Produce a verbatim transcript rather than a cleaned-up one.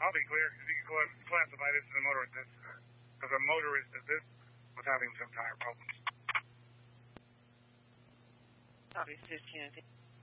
I'll be clear. You can cla- classify this as a motor assist. Because a motorist assist was having some tire problems. Copy fifteen.